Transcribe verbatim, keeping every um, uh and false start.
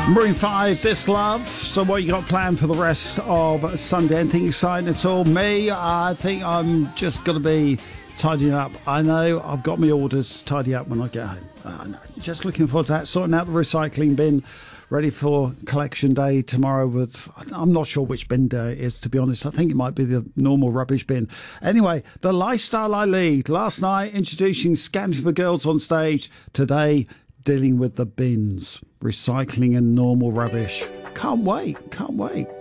Maroon five, This Love. So what you got planned for the rest of Sunday? Anything exciting at all? Me, I think I'm just going to be tidying up. I know I've got my orders tidy up when I get home. Uh, no, just looking forward to that. Sorting out the recycling bin, ready for collection day tomorrow. With I'm not sure which bin day it is, to be honest. I think it might be the normal rubbish bin. Anyway, the lifestyle I lead. Last night, introducing Scanty for Girls on stage. Today, dealing with the bins, recycling and normal rubbish. Can't wait, can't wait.